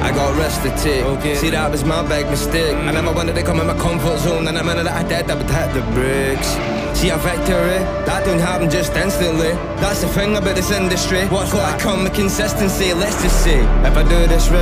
I got rest to take. See, that was my big mistake. I never wanted to come in my comfort zone, and the minute that I did, I would hit the brakes. See, a victory, that don't happen just instantly. That's the thing about this industry. What's gotta come with consistency? Let's just say, if I do this right,